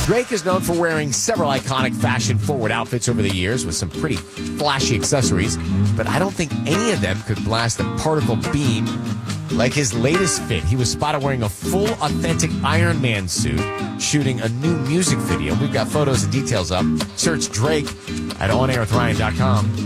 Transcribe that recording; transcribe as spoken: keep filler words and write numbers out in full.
Drake is known for wearing several iconic fashion-forward outfits over the years with some pretty flashy accessories, but I don't think any of them could blast a particle beam like his latest fit. He was spotted wearing a full, authentic Iron Man suit, shooting a new music video. We've got photos and details up. Search Drake at on air with ryan dot com.